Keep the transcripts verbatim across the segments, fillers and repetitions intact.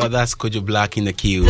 Oh, that's Kojo Black in the queue.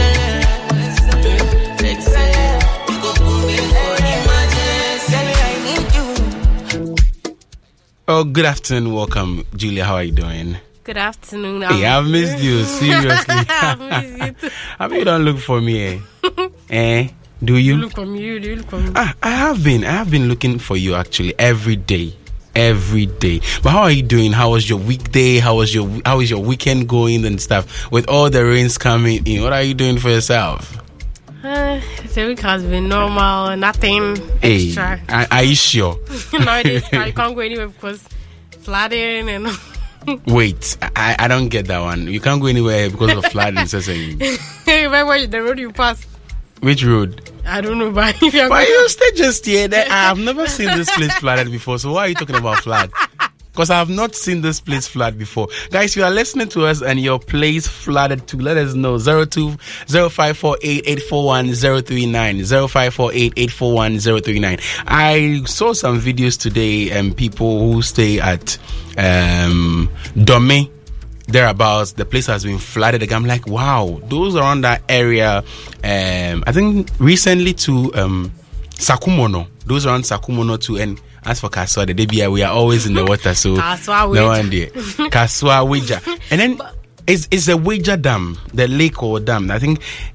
Oh, good afternoon. Welcome, Julia. How are you doing? Good afternoon. Hey, I've missed you. Seriously. I've missed you too. I mean, you don't look for me, eh? eh? Do you? You look for me. You look for me. Ah, I have been. I have been looking for you actually every day. Every day. But how are you doing? How was your weekday? How was your how is your weekend going and stuff? With all the rains coming in, what are you doing for yourself? Uh, the week has been normal. Nothing Hey, extra. are, are you sure? Nowadays, you can't go anywhere because flooding and. Wait, I, I don't get that one. You can't go anywhere because of flooding. So saying. Remember the road you passed? Which road? I don't know, but if you're Why you stay just here? I have never seen this place flooded before. So why are you talking about flood? Because I have not seen this place flood before. Guys, if you are listening to us and your place flooded too, let us know. zero two zero five four eight eight four one zero three nine zero five four eight eight four one zero three nine. I saw some videos today and um, people who stay at um, Dome, thereabouts, the place has been flooded. I'm like, wow, those around that area. Um, I think recently to um, Sakumono, those around Sakumono too. And as for Kaswa, the Debia, we are always in the water, so no one there. Kaswa Wija, and then it's it's a Wija Dam, the lake or dam. I think